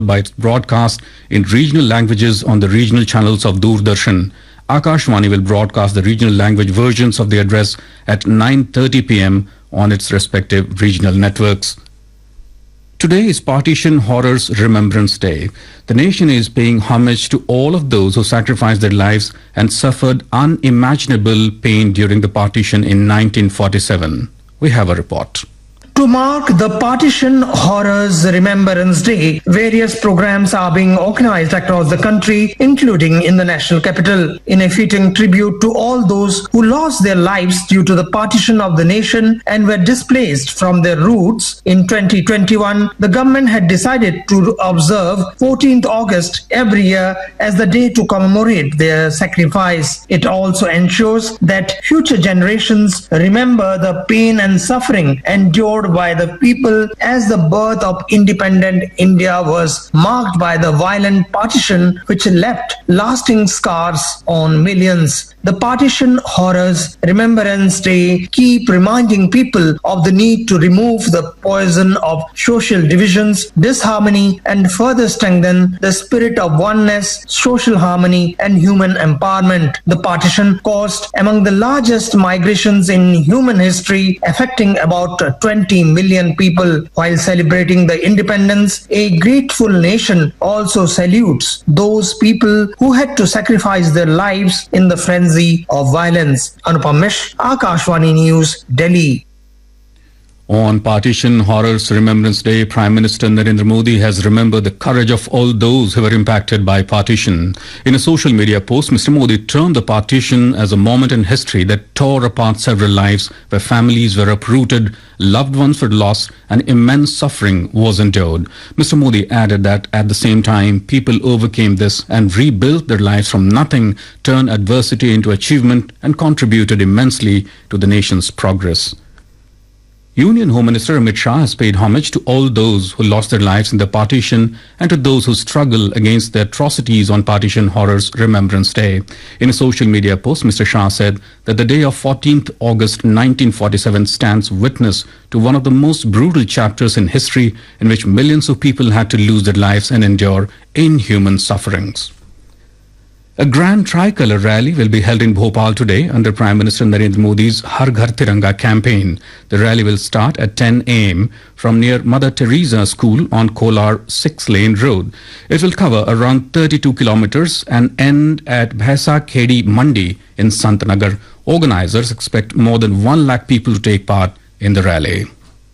by its broadcast in regional languages on the regional channels of Doordarshan. Akashvani will broadcast the regional language versions of the address at 9:30 p.m. on its respective regional networks. Today is Partition Horrors Remembrance Day. The nation is paying homage to all of those who sacrificed their lives and suffered unimaginable pain during the partition in 1947. We have a report. To mark the Partition Horrors Remembrance Day, various programs are being organized across the country, including in the national capital. In a fitting tribute to all those who lost their lives due to the partition of the nation and were displaced from their roots, in 2021, the government had decided to observe 14th August every year as the day to commemorate their sacrifice. It also ensures that future generations remember the pain and suffering endured by the people as the birth of independent India was marked by the violent partition which left lasting scars on millions. The Partition Horrors Remembrance Day keep reminding people of the need to remove the poison of social divisions, disharmony, and further strengthen the spirit of oneness, social harmony, and human empowerment. The partition caused among the largest migrations in human history, affecting about 20 million people. While celebrating the independence, a grateful nation also salutes those people who had to sacrifice their lives in the frenzy of violence. Anupam Mish, Akashvani News, Delhi. On Partition Horrors Remembrance Day, Prime Minister Narendra Modi has remembered the courage of all those who were impacted by partition. In a social media post, Mr. Modi termed the partition as a moment in history that tore apart several lives, where families were uprooted, loved ones were lost, and immense suffering was endured. Mr. Modi added that at the same time, people overcame this and rebuilt their lives from nothing, turned adversity into achievement, and contributed immensely to the nation's progress. Union Home Minister Amit Shah has paid homage to all those who lost their lives in the partition and to those who struggle against the atrocities on Partition Horrors Remembrance Day. In a social media post, Mr. Shah said that the day of 14th August 1947 stands witness to one of the most brutal chapters in history in which millions of people had to lose their lives and endure inhuman sufferings. A grand tricolour rally will be held in Bhopal today under Prime Minister Narendra Modi's Har Ghar Tiranga campaign. The rally will start at 10 a.m. from near Mother Teresa School on Kolar 6-lane road. It will cover around 32 kilometers and end at Bhaisa Khedi Mandi in Santnagar. Organizers expect more than 1 lakh people to take part in the rally.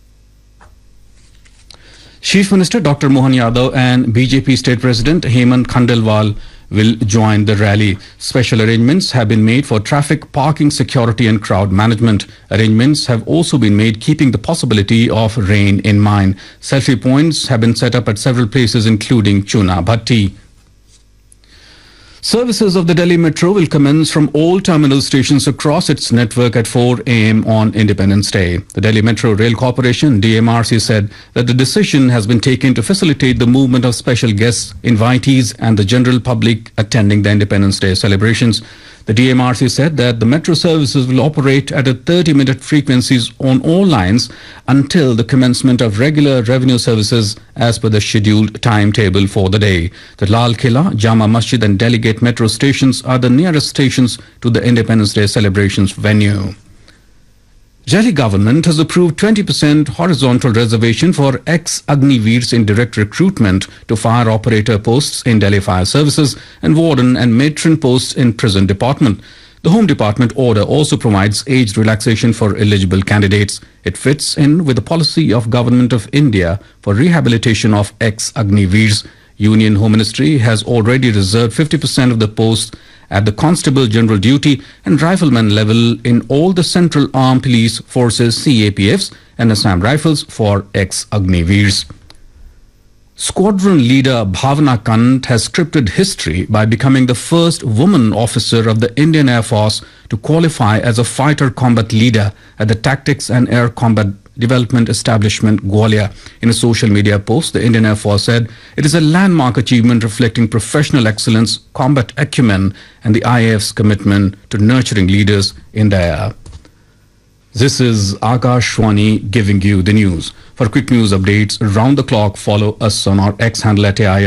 Chief Minister Dr. Mohan Yadav and BJP State President Hemant Khandelwal will join the rally. Special arrangements have been made for traffic, parking, security and crowd management. Arrangements have also been made keeping the possibility of rain in mind. Selfie points have been set up at several places including Chuna Bhatti. Services of the Delhi Metro will commence from all terminal stations across its network at 4 a.m. on Independence Day. The Delhi Metro Rail Corporation, DMRC, said that the decision has been taken to facilitate the movement of special guests, invitees and the general public attending the Independence Day celebrations. The DMRC said that the metro services will operate at a 30-minute frequencies on all lines until the commencement of regular revenue services as per the scheduled timetable for the day. The Lal Killa, Jama Masjid and Delhi Gate metro stations are the nearest stations to the Independence Day celebrations venue. Delhi government has approved 20% horizontal reservation for ex-Agniveers in direct recruitment to fire operator posts in Delhi Fire Services and warden and matron posts in prison department. The Home Department order also provides age relaxation for eligible candidates. It fits in with the policy of Government of India for rehabilitation of ex-Agniveers. Union Home Ministry has already reserved 50% of the posts at the Constable General Duty and Rifleman level in all the Central Armed Police Forces CAPFs and Assam Rifles for ex-Agniveers. Squadron leader Bhavna Kant has scripted history by becoming the first woman officer of the Indian Air Force to qualify as a fighter combat leader at the Tactics and Air Combat Development Establishment, Gwalior. In a social media post, the Indian Air Force said it is a landmark achievement reflecting professional excellence, combat acumen, and the IAF's commitment to nurturing leaders in the air. This is Akashwani giving you the news. For quick news updates around the clock, follow us on our X handle at AI